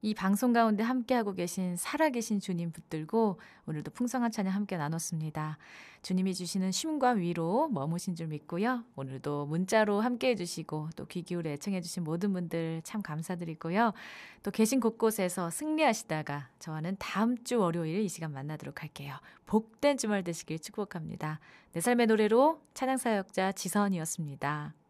이 방송 가운데 함께하고 계신 살아계신 주님 붙들고 오늘도 풍성한 찬양 함께 나눴습니다. 주님이 주시는 쉼과 위로 머무신 줄 믿고요. 오늘도 문자로 함께해 주시고 또 귀 기울여 애청해 주신 모든 분들 참 감사드리고요. 또 계신 곳곳에서 승리하시다가 저와는 다음 주 월요일 이 시간 만나도록 할게요. 복된 주말 되시길 축복합니다. 내 삶의 노래로 찬양사역자 지선이었습니다.